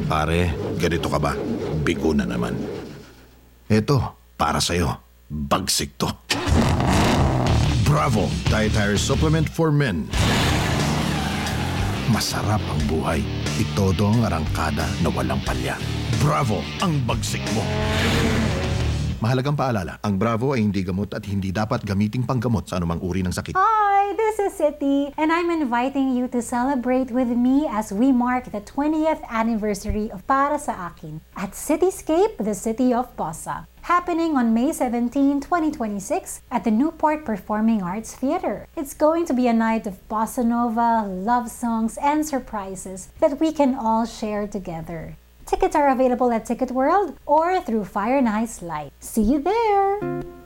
Pare, ganito ka ba? Bigo na naman. Eto, para sa'yo. Bagsik to. Bravo! Dietary Supplement for Men. Masarap ang buhay. Itodo ang arangkada na walang palya. Bravo! Ang bagsik mo. Mahalagang paalala, ang Bravo ay hindi gamot at hindi dapat gamiting panggamot sa anumang uri ng sakit. Hi, this is City, and I'm inviting you to celebrate with me as we mark the 20th anniversary of Para Sa Akin at Cityscape, the City of Posa, happening on May 17, 2026 at the Newport Performing Arts Theater. It's going to be a night of bossa nova, love songs, and surprises that we can all share together. Tickets are available at Ticket World or through Fire and Ice Light. See you there!